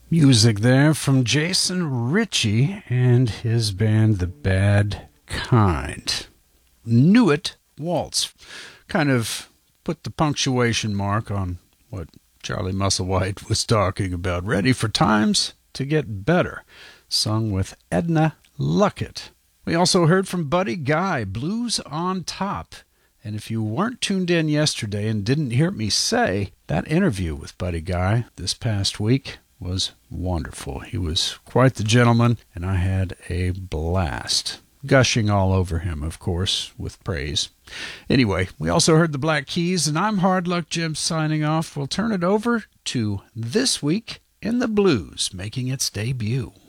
Music there from Jason Ritchie and his band The Bad Kind. Knew It Waltz kind of put the punctuation mark on what Charlie Musselwhite was talking about. Ready for Times to Get Better, sung with Edna Luckett. We also heard from Buddy Guy, Blues on Top. And if you weren't tuned in yesterday and didn't hear me say, that interview with Buddy Guy this past week was wonderful. He was quite the gentleman, and I had a blast. Gushing all over him, of course, with praise. Anyway, we also heard the Black Keys, and I'm Hard Luck Jim signing off. We'll turn it over to This Week in the Blues, making its debut.